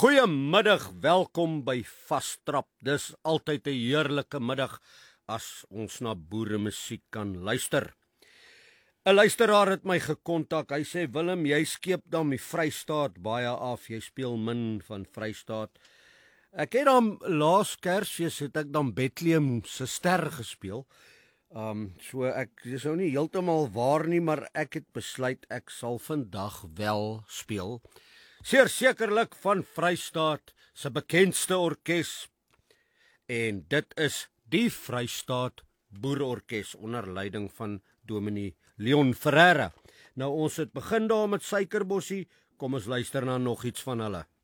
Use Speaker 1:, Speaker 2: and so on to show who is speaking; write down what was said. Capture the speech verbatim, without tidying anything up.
Speaker 1: Goeiemiddag, welkom by Vastrap. Dis altyd 'n heerlike middag as ons na boeremusiek kan luister. 'n Luisteraar het my gekontak. Hy sê Willem, jy skeep dan die Vrystaat baie af. Jy speel min van Vrystaat. Ek het dan laas Kersfees het ek dan Bethlehem se ster gespeel. Um so ek dis nou nie heeltemal waar nie, maar ek het besluit ek sal vandag wel speel. Seer sekerlik van Vrystaat se bekendste orkes. En dit is die Vrystaat Boerorkes onder leiding van Dominee Leon Ferreira. Nou ons het begin daar met Suikerbossie, kom ons luister na nog iets van hulle.